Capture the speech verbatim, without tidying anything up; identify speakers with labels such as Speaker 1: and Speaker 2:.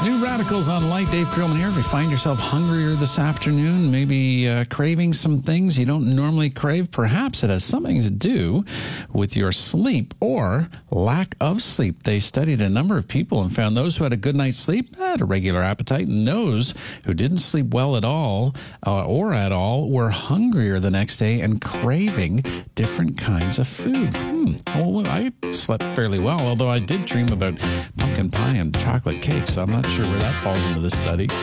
Speaker 1: New Radicals on Light. Dave Grillman here. If you find yourself hungrier this afternoon, maybe uh, craving some things you don't normally crave, perhaps it has something to do with your sleep or lack of sleep. They studied a number of people and found those who had a good night's sleep had a regular appetite, and those who didn't sleep well at all uh, or at all were hungrier the next day and craving different kinds of food. Hmm. Well, I slept fairly well, although I did dream about pumpkin pie and chocolate cake, so I'm not sure where that falls into this study.